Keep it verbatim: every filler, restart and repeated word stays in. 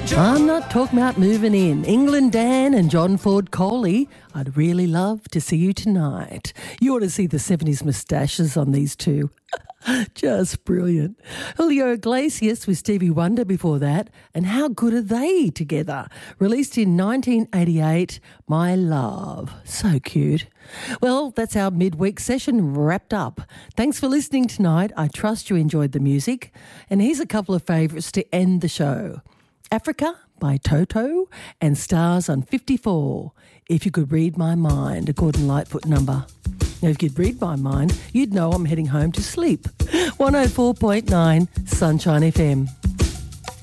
I'm not talking about moving in. England Dan and John Ford Coley, I'd really love to see you tonight. You ought to see the seventies moustaches on these two. Just brilliant. Julio Iglesias with Stevie Wonder before that. And how good are they together? Released in nineteen eighty-eight, My Love. So cute. Well, that's our midweek session wrapped up. Thanks for listening tonight. I trust you enjoyed the music. And here's a couple of favourites to end the show. Africa by Toto and Stars on fifty-four. If You Could Read My Mind, a Gordon Lightfoot number. Now, if you'd read my mind, you'd know I'm heading home to sleep. one oh four point nine Sunshine F M.